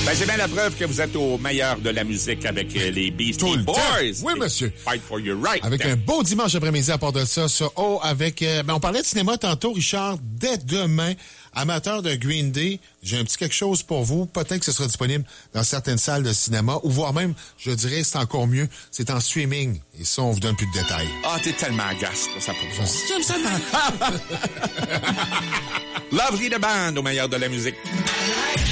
Ben, c'est bien la preuve que vous êtes au meilleur de la musique avec les Beastie Boys. Oui, monsieur. Fight for your right. Avec un beau dimanche après-midi à part de ça, avec... on parlait de cinéma tantôt, Richard. Dès demain, amateur de Green Day, j'ai un petit quelque chose pour vous. Peut-être que ce sera disponible dans certaines salles de cinéma, ou voire même, je dirais, c'est encore mieux, c'est en streaming. Et ça, on vous donne plus de détails. Ah, t'es tellement agace pour ça. J'aime ça, man. Lovely the Band au meilleur de la musique.